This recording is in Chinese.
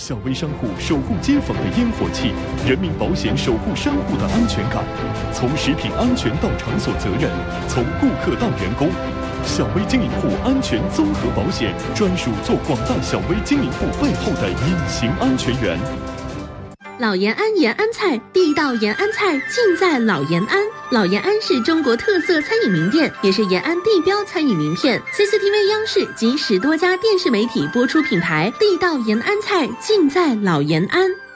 小微商户守护街坊的烟火气，人民保险守护商户的安全感。从食品安全到场所责任，从顾客到员工，小微经营户安全综合保险专属做广大小微经营户背后的隐形安全员。 老延安延安菜，地道延安菜尽在老延安。老延安是中国特色餐饮名店，也是延安地标餐饮名片。CCTV 央视及10多家电视媒体播出品牌，地道延安菜尽在老延安。